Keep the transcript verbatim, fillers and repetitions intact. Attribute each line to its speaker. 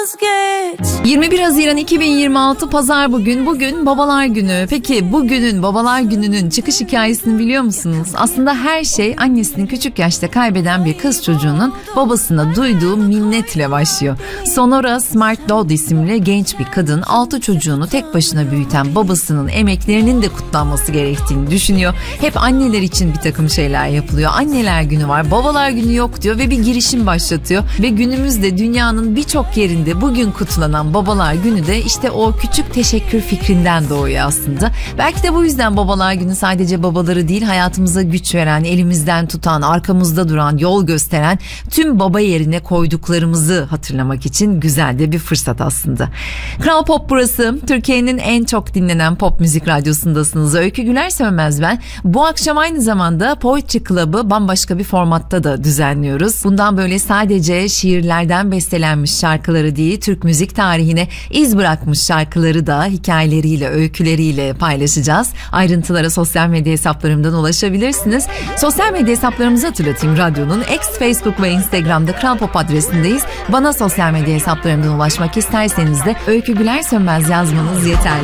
Speaker 1: yirmi bir Haziran iki bin yirmi altı Pazar bugün. Bugün Babalar Günü. Peki bugünün Babalar Günü'nün çıkış hikayesini biliyor musunuz? Aslında her şey annesini küçük yaşta kaybeden bir kız çocuğunun babasına duyduğu minnetle başlıyor. Sonora Smart Dodd isimli genç bir kadın altı çocuğunu tek başına büyüten babasının emeklerinin de kutlanması gerektiğini düşünüyor. Hep anneler için bir takım şeyler yapılıyor. Anneler Günü var, Babalar Günü yok diyor ve bir girişim başlatıyor. Ve günümüzde dünyanın birçok yerinde bugün kutlanan Babalar Günü de işte o küçük teşekkür fikrinden doğuyor aslında. Belki de bu yüzden Babalar Günü sadece babaları değil, hayatımıza güç veren, elimizden tutan, arkamızda duran, yol gösteren tüm baba yerine koyduklarımızı hatırlamak için güzel de bir fırsat aslında. Kral Pop burası. Türkiye'nin en çok dinlenen pop müzik radyosundasınız. Öykü Güler Sönmez ben. Bu akşam aynı zamanda Poetry Club'ı bambaşka bir formatta da düzenliyoruz. Bundan böyle sadece şiirlerden bestelenmiş şarkıları değil, Türk müzik tarihine iz bırakmış şarkıları da hikayeleriyle, öyküleriyle paylaşacağız. Ayrıntılara sosyal medya hesaplarımdan ulaşabilirsiniz. Sosyal medya hesaplarımızı hatırlatayım. Radyonun X, Facebook ve Instagram'da Kral Pop adresindeyiz. Bana sosyal medya hesaplarımdan ulaşmak isterseniz de Öykü Güler Sönmez yazmanız yeterli.